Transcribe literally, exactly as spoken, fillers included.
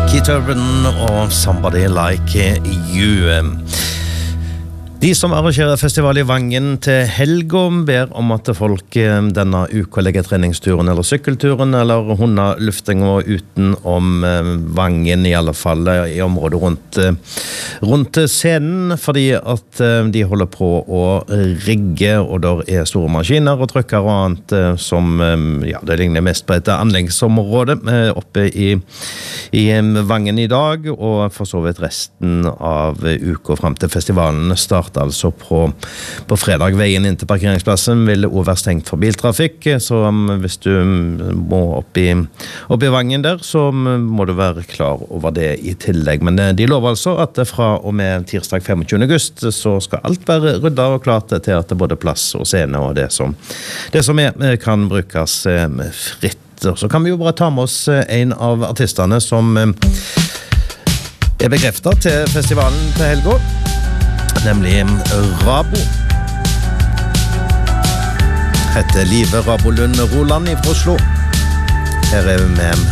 Keith Urban og Somebody Like You. De som arrangerer festival i Vangen til helga ber om at folk denne uka legger treningsturen eller sykkelturen eller hundeluftinga utenom Vangen, i alle fall i området rundt, rundt scenen, fordi at de holder på å rigge, og der er store maskiner og trykker og annet som, ja, det ligner mest på et anleggsområde oppe i, i Vangen i dag, og for så vidt resten av uka frem til festivalen starter. Altså på, på fredag. Veien inn til parkeringsplassen vil også være stengt for biltrafikk, så hvis du må opp i, opp i Vangen der, så må du være klar over det i tillegg. Men de lover altså at fra og med tirsdag femogtyvende august så skal alt være ryddet og klart til at det er både plass og scene og det som, det som er, kan brukes fritt. Så kan vi jo bare ta med oss en av artistene som er bekreftet til festivalen til helga, nemlig Rabo. Heter Live Rabo Lund Roland fra Oslo. Her er vi med